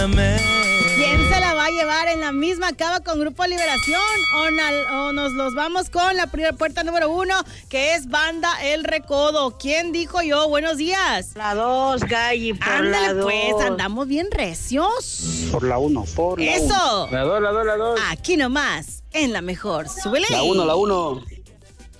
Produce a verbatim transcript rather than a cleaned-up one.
bésame. ¿Quién se la va a llevar en la misma cava con Grupo Liberación? O, na, o nos los vamos con la primera puerta número uno, que es Banda El Recodo. ¿Quién dijo yo? Buenos días. La dos, Galli, por Ándale, la dos. pues, andamos bien recios. Por la uno, por la ¡Eso! uno. La dos, la dos, la dos. Aquí nomás, en la mejor. ¡Súbele! La uno, la uno.